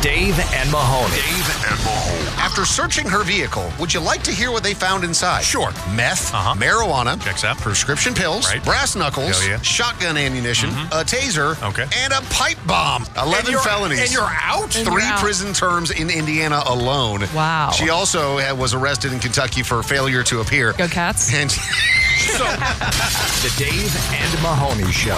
Dave and Mahoney. After searching her vehicle, would you like to hear what they found inside? Sure. Meth, marijuana, Checks out. prescription pills, Right. brass knuckles, Hell yeah. shotgun ammunition, a taser, Okay. and a pipe bomb. 11 felonies. And you're out? 3 prison terms in Indiana alone. Wow. She also was arrested in Kentucky for failure to appear. Go Cats. And The Dave and Mahoney Show.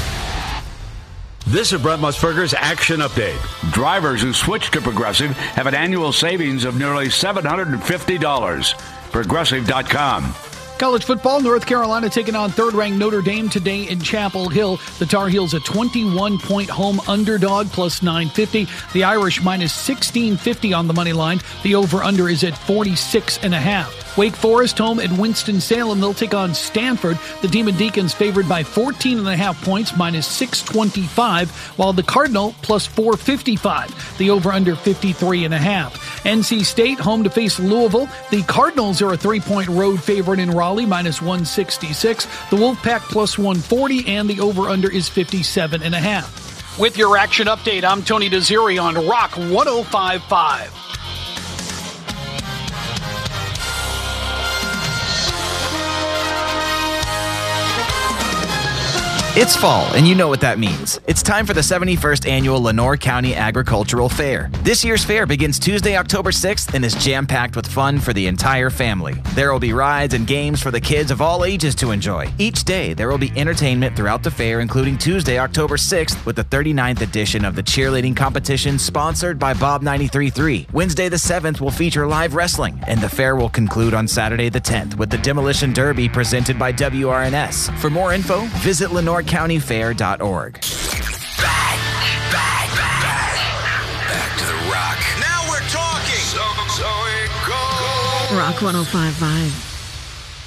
This is Brett Musburger's Action Update. Drivers who switch to Progressive have an annual savings of nearly $750. Progressive.com. College football, North Carolina taking on third-ranked Notre Dame today in Chapel Hill. The Tar Heels a 21-point home underdog, plus 950. The Irish minus 1650 on the money line. The over-under is at 46.5. Wake Forest home at Winston-Salem. They'll take on Stanford. The Demon Deacons favored by 14.5 points, minus 625, while the Cardinal plus 455. The over-under 53.5. NC State home to face Louisville. The Cardinals are a 3-point road favorite in Raleigh, minus 166. The Wolfpack plus 140, and the over-under is 57.5. With your Action Update, I'm Tony Desiri on Rock 105.5. It's fall, and you know what that means. It's time for the 71st Annual Lenoir County Agricultural Fair. This year's fair begins Tuesday, October 6th, and is jam-packed with fun for the entire family. There will be rides and games for the kids of all ages to enjoy. Each day, there will be entertainment throughout the fair, including Tuesday, October 6th, with the 39th edition of the cheerleading competition sponsored by Bob 93.3. Wednesday, the 7th, will feature live wrestling, and the fair will conclude on Saturday, the 10th, with the Demolition Derby presented by WRNS. For more info, visit LenoirCountyFair.org. Back to the Rock. Now we're talking. So it goes. Rock 105.5.